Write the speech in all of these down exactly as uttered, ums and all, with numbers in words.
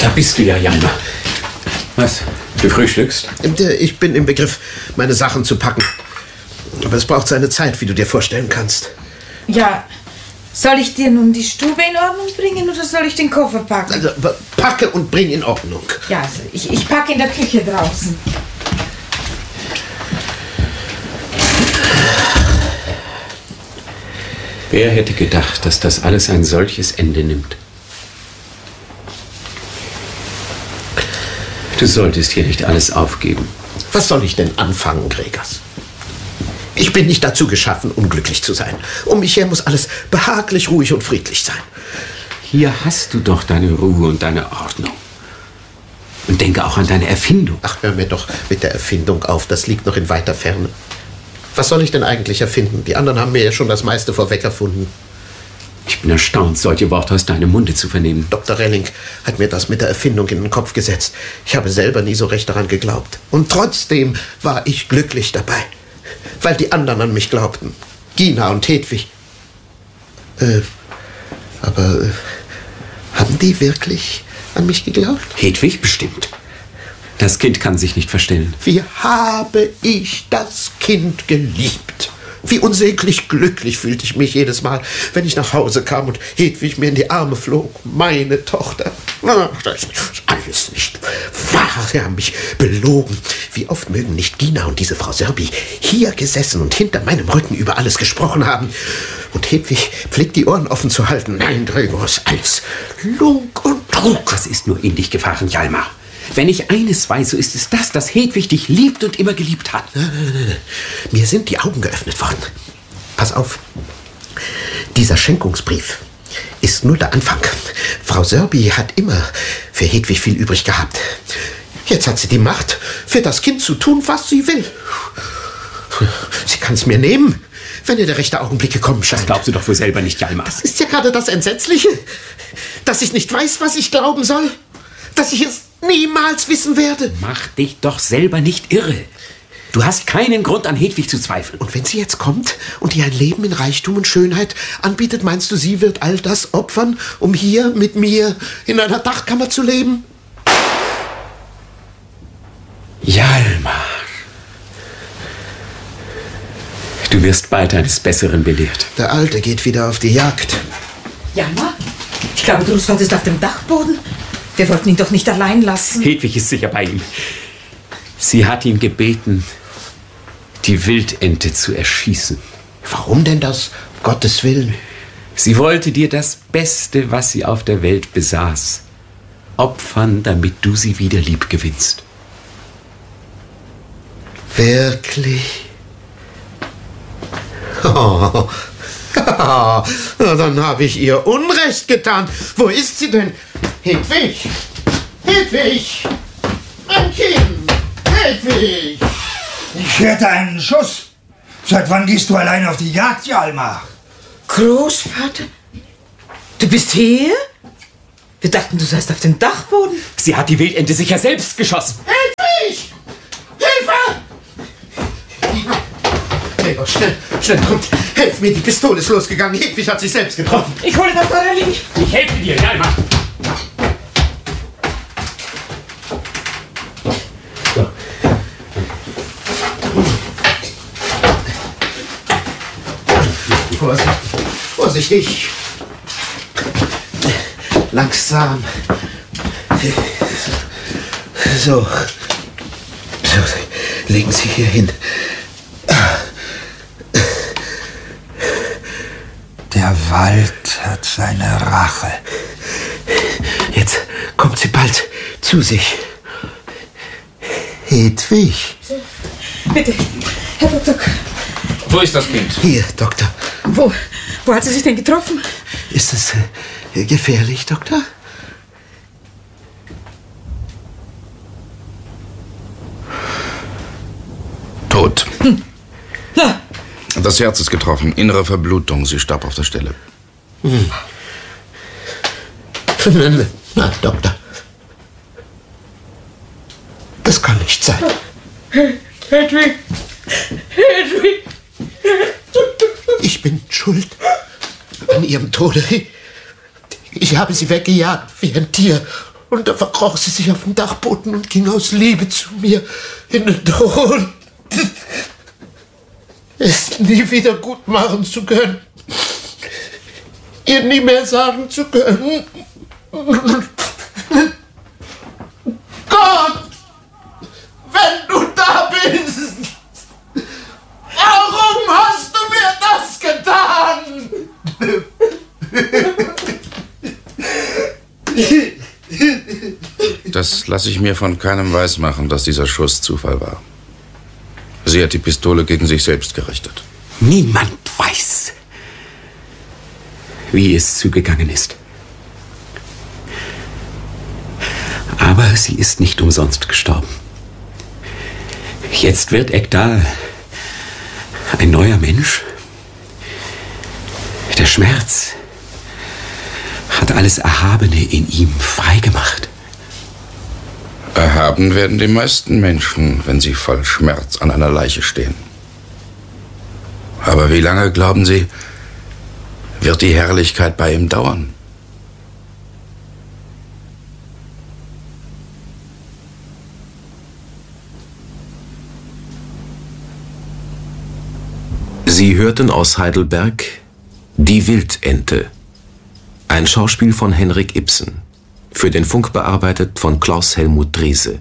Da bist du ja, Jalmar. Was? Du frühstückst? Ich bin im Begriff, meine Sachen zu packen. Aber es braucht seine Zeit, wie du dir vorstellen kannst. Ja, soll ich dir nun die Stube in Ordnung bringen oder soll ich den Koffer packen? Also, packe und bring in Ordnung. Ja, also ich, ich packe in der Küche draußen. Wer hätte gedacht, dass das alles ein solches Ende nimmt? Du solltest hier nicht alles aufgeben. Was soll ich denn anfangen, Gregers? Ich bin nicht dazu geschaffen, unglücklich zu sein. Um mich her muss alles behaglich, ruhig und friedlich sein. Hier hast du doch deine Ruhe und deine Ordnung. Und denke auch an deine Erfindung. Ach, hör mir doch mit der Erfindung auf. Das liegt noch in weiter Ferne. Was soll ich denn eigentlich erfinden? Die anderen haben mir ja schon das meiste vorweg erfunden. Ich bin erstaunt, solche Worte aus deinem Munde zu vernehmen. Doktor Relling hat mir das mit der Erfindung in den Kopf gesetzt. Ich habe selber nie so recht daran geglaubt. Und trotzdem war ich glücklich dabei. Weil die anderen an mich glaubten. Gina und Hedwig. Äh, aber äh, haben die wirklich an mich geglaubt? Hedwig bestimmt. Das Kind kann sich nicht verstellen. Wie habe ich das Kind geliebt? Wie unsäglich glücklich fühlte ich mich jedes Mal, wenn ich nach Hause kam und Hedwig mir in die Arme flog. Meine Tochter. Ach, das ist alles nicht wahr. Sie haben mich belogen. Wie oft mögen nicht Gina und diese Frau Serbi hier gesessen und hinter meinem Rücken über alles gesprochen haben. Und Hedwig pflegt die Ohren offen zu halten. Nein, Gregor, ist alles Lug und Trug. Das ist nur in dich gefahren, Jalmar. Wenn ich eines weiß, so ist es das, dass Hedwig dich liebt und immer geliebt hat. Nein, nein, nein. Mir sind die Augen geöffnet worden. Pass auf. Dieser Schenkungsbrief ist nur der Anfang. Frau Serbi hat immer für Hedwig viel übrig gehabt. Jetzt hat sie die Macht, für das Kind zu tun, was sie will. Sie kann es mir nehmen, wenn ihr der rechte Augenblick gekommen scheint. Das glaubst du doch wohl selber nicht, Jalmar. Das ist ja gerade das Entsetzliche. Dass ich nicht weiß, was ich glauben soll. Dass ich es niemals wissen werde. Mach dich doch selber nicht irre. Du hast keinen Grund, an Hedwig zu zweifeln. Und wenn sie jetzt kommt und dir ein Leben in Reichtum und Schönheit anbietet, meinst du, sie wird all das opfern, um hier mit mir in einer Dachkammer zu leben? Jalmar. Du wirst bald eines Besseren belehrt. Der Alte geht wieder auf die Jagd. Jalmar? Ich glaube, Großvater ist auf dem Dachboden. Wir wollten ihn doch nicht allein lassen. Hedwig ist sicher bei ihm. Sie hat ihn gebeten, die Wildente zu erschießen. Warum denn das? Um Gottes Willen. Sie wollte dir das Beste, was sie auf der Welt besaß, opfern, damit du sie wieder lieb gewinnst. Wirklich? Oh. Dann habe ich ihr Unrecht getan. Wo ist sie denn? Hedwig! Hedwig! Mein Kind! Hedwig! Ich hörte einen Schuss. Seit wann gehst du allein auf die Jagd, Jalmar? Großvater? Du bist hier? Wir dachten, du seist auf dem Dachboden. Sie hat die Wildente sicher selbst geschossen. Hedwig! Hilfe! Gregor, schnell, schnell, kommt. Helft mir, die Pistole ist losgegangen. Hedwig hat sich selbst getroffen. Ich hole Doktor Relling. Ich helfe dir, Jalmar. So. Vorsichtig, vorsichtig. Langsam. So. So, legen Sie hier hin. Der Wald hat seine Rache. Jetzt kommt sie bald zu sich. Hedwig. Bitte, Herr Doktor. Wo ist das Kind? Hier, Doktor. Wo, wo hat sie sich denn getroffen? Ist es äh, gefährlich, Doktor? Tot. Hm. Na. Das Herz ist getroffen. Innere Verblutung. Sie starb auf der Stelle. Hm. Na, Doktor. Das kann nicht sein. Hedwig. Hedwig. Ich bin schuld an ihrem Tode. Ich habe sie weggejagt wie ein Tier Und da verkroch sie sich auf den Dachboden und ging aus Liebe zu mir in den Tod. Es nie wieder gut machen zu können. Ihr nie mehr sagen zu können. Gott, wenn du da bist, warum hast du mir das getan? Das lasse ich mir von keinem weismachen, dass dieser Schuss Zufall war. Sie hat die Pistole gegen sich selbst gerichtet. Niemand weiß, wie es zugegangen ist. Aber sie ist nicht umsonst gestorben. Jetzt wird Ekdal ein neuer Mensch. Der Schmerz hat alles Erhabene in ihm freigemacht. Erhaben werden die meisten Menschen, wenn sie voll Schmerz an einer Leiche stehen. Aber wie lange, glauben Sie, wird die Herrlichkeit bei ihm dauern? Sie hörten aus Heidelberg Die Wildente, ein Schauspiel von Henrik Ibsen, für den Funk bearbeitet von Klaus Helmut Drese.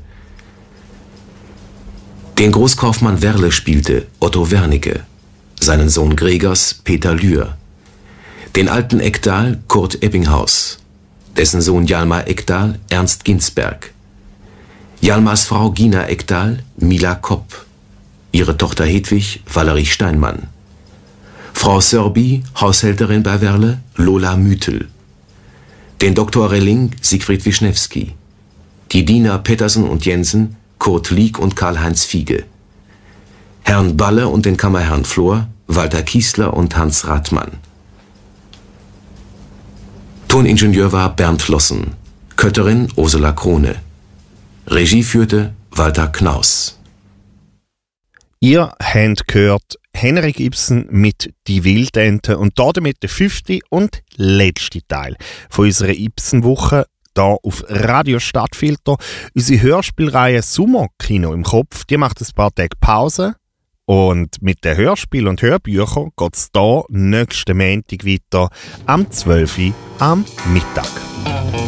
Den Großkaufmann Werle spielte Otto Wernicke, seinen Sohn Gregers Peter Lühr, den alten Ekdal Kurt Ebbinghaus, dessen Sohn Hjalmar Ekdal Ernst Ginsberg, Hjalmars Frau Gina Ekdal Mila Kopp, ihre Tochter Hedwig Valerie Steinmann, Frau Sörby, Haushälterin bei Werle, Lola Müthel, den Doktor Relling Siegfried Wischnewski, die Diener Pettersen und Jensen Kurt Lieck und Karl-Heinz Fiege, Herrn Balle und den Kammerherrn Flor Walter Kiesler und Hans Rathmann. Toningenieur war Bernd Flossen, Kötterin Ursula Krone. Regie führte Walter Knaus. Ihr habt gehört Henrik Ibsen mit «Die Wildente» und damit der fünfte und letzte Teil von unserer Ibsen-Woche hier auf Radio Stadtfilter. Unsere Hörspielreihe «Sommerkino im Kopf», die macht ein paar Tage Pause. Und mit den Hörspielen und Hörbüchern geht es hier nächsten Montag weiter am zwölf Uhr am Mittag.